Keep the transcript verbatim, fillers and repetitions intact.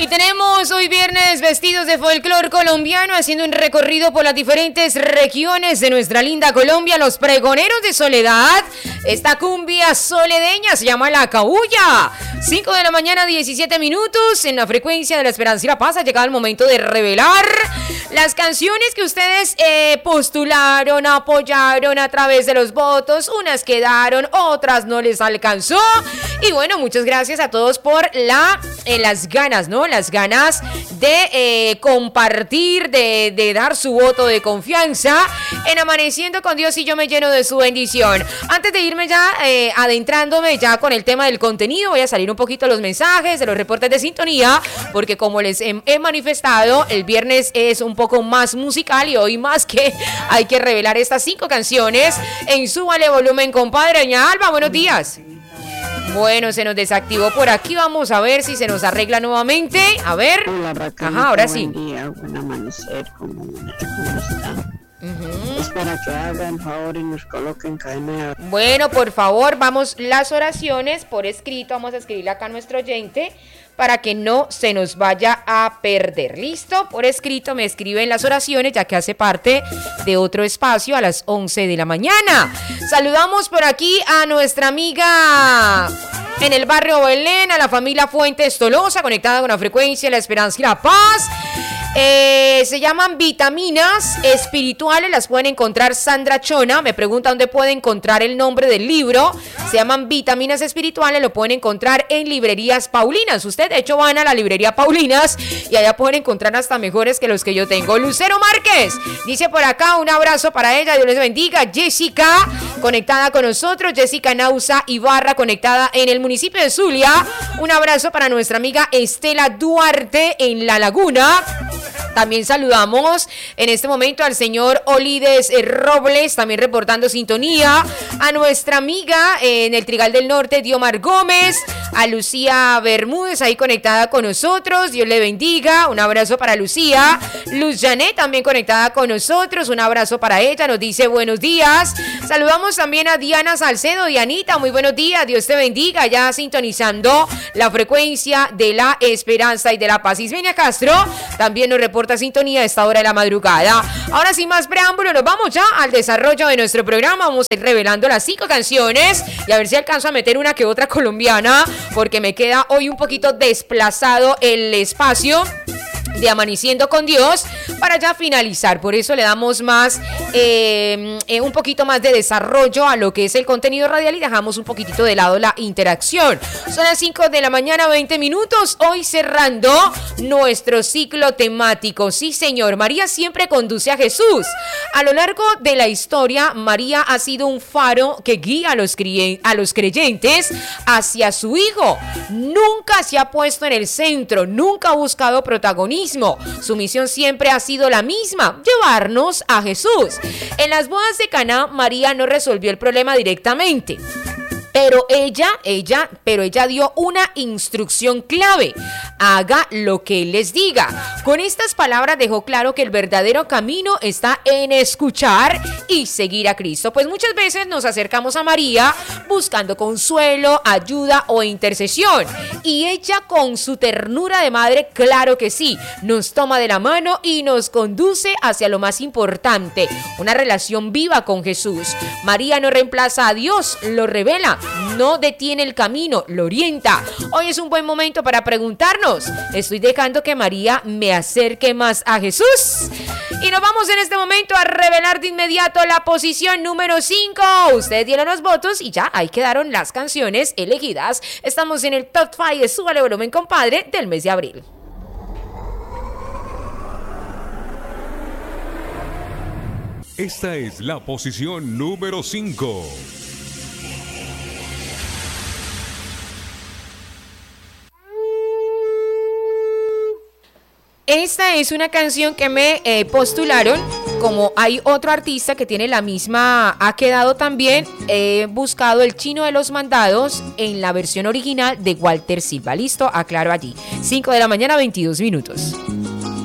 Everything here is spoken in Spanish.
Y tenemos hoy viernes vestidos de folclor colombiano, haciendo un recorrido por las diferentes regiones de nuestra linda Colombia, los pregoneros de Soledad. Esta cumbia soledeña se llama La Cabulla. cinco de la mañana, diecisiete minutos, en la frecuencia de la Esperanza y la Paz. Ha llegado el momento de revelar las canciones que ustedes eh, postularon, apoyaron a través de los votos. Unas quedaron, otras no les alcanzó. Y bueno, muchas gracias a todos por la, eh, las ganas, ¿no? Las ganas de eh, compartir, de, de dar su voto de confianza en Amaneciendo con Dios, y yo me lleno de su bendición. Antes de irme ya, eh, adentrándome ya con el tema del contenido, voy a salir un poquito los mensajes, de los reportes de sintonía, porque como les he, he manifestado, el viernes es un poco más musical y hoy más que hay que revelar estas cinco canciones en Súbale Volumen, compadre. Doña Alba, buenos días. Bueno, se nos desactivó por aquí. Vamos a ver si se nos arregla nuevamente. A ver. Hola, Raquel. Ajá, ahora sí. Buen día, buen amanecer. ¿Cómo, cómo están? Uh-huh. Es para que hagan favor y nos coloquen cadena. Bueno, por favor, vamos las oraciones por escrito. Vamos a escribirle acá a nuestro oyente para que no se nos vaya a perder. ¿Listo? Por escrito me escriben las oraciones, ya que hace parte de otro espacio a las once de la mañana. Saludamos por aquí a nuestra amiga en el barrio Belén, a la familia Fuentes Tolosa, conectada con la frecuencia La Esperanza y la Paz. Eh, se llaman Vitaminas Espirituales, las pueden encontrar. Sandra Chona me pregunta dónde puede encontrar el nombre del libro. Se llaman Vitaminas Espirituales, lo pueden encontrar en librerías Paulinas. Usted de hecho van a la librería Paulinas y allá pueden encontrar hasta mejores que los que yo tengo. Lucero Márquez dice por acá, un abrazo para ella, Dios les bendiga. Jessica conectada con nosotros, Jessica Nausa Ibarra conectada en el municipio de Zulia. Un abrazo para nuestra amiga Estela Duarte en La Laguna. También saludamos en este momento al señor Olides Robles, también reportando sintonía. A nuestra amiga en el Trigal del Norte, Diomar Gómez. A Lucía Bermúdez, ahí conectada con nosotros. Dios le bendiga. Un abrazo para Lucía. Luz Janet, también conectada con nosotros. Un abrazo para ella. Nos dice buenos días. Saludamos también a Diana Salcedo. Dianita, muy buenos días. Dios te bendiga. Ya sintonizando la frecuencia de la Esperanza y de la Paz. Ismenia Castro también nos reporta sintonía a esta hora de la madrugada. Ahora sin más preámbulo, nos vamos ya al desarrollo de nuestro programa. Vamos a ir revelando las cinco canciones y a ver si alcanzo a meter una que otra colombiana, porque me queda hoy un poquito desplazado el espacio de Amaneciendo con Dios para ya finalizar. Por eso le damos más eh, eh, un poquito más de desarrollo a lo que es el contenido radial y dejamos un poquitito de lado la interacción. Son las cinco de la mañana, veinte minutos, hoy cerrando nuestro ciclo temático. Sí, señor, María siempre conduce a Jesús. A lo largo de la historia, María ha sido un faro que guía a los, cre- a los creyentes hacia su Hijo. Nunca se ha puesto en el centro, nunca ha buscado protagonismo. Su misión siempre ha sido la misma, llevarnos a Jesús. En las bodas de Caná, María no resolvió el problema directamente. Pero ella, ella, pero ella dio una instrucción clave. Haga lo que Él les diga. Con estas palabras dejó claro que el verdadero camino está en escuchar y seguir a Cristo. Pues muchas veces nos acercamos a María buscando consuelo, ayuda o intercesión. Y ella con su ternura de madre, claro que sí, nos toma de la mano y nos conduce hacia lo más importante, una relación viva con Jesús. María no reemplaza a Dios, lo revela. No detiene el camino, lo orienta. Hoy es un buen momento para preguntarnos, ¿estoy dejando que María me acerque más a Jesús? Y nos vamos en este momento a revelar de inmediato la posición número cinco. Ustedes dieron los votos y ya ahí quedaron las canciones elegidas. Estamos en el top cinco de Súbale Volumen, compadre, del mes de abril. Esta es la posición número cinco. Esta es una canción que me eh, postularon. Como hay otro artista que tiene la misma, ha quedado también, he buscado El Chino de los Mandados en la versión original de Walter Silva. Listo, aclaro allí. cinco de la mañana, veintidós minutos.